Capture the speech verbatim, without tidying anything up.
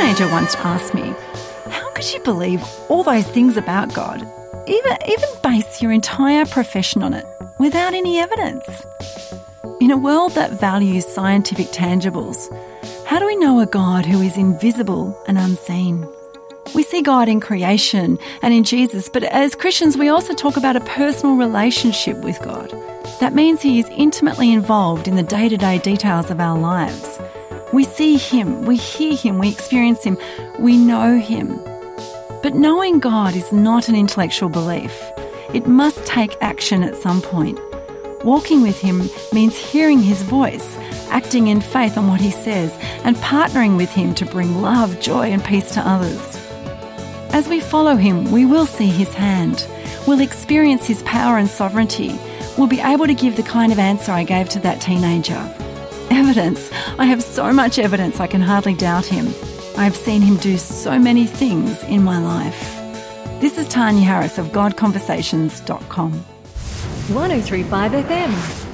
teenager once asked me, how could you believe all those things about God, even, even base your entire profession on it, without any evidence? In a world that values scientific tangibles, how do we know a God who is invisible and unseen? We see God in creation and in Jesus, but as Christians we also talk about a personal relationship with God. That means He is intimately involved in the day-to-day details of our lives. We see Him, we hear Him, we experience Him, we know Him. But knowing God is not an intellectual belief. It must take action at some point. Walking with Him means hearing His voice, acting in faith on what He says, and partnering with Him to bring love, joy and peace to others. As we follow Him, we will see His hand. We'll experience His power and sovereignty. We'll be able to give the kind of answer I gave to that teenager. Evidence. I have so much evidence I can hardly doubt Him. I have seen Him do so many things in my life. This is Tanya Harris of God Conversations dot com. one oh three point five F M.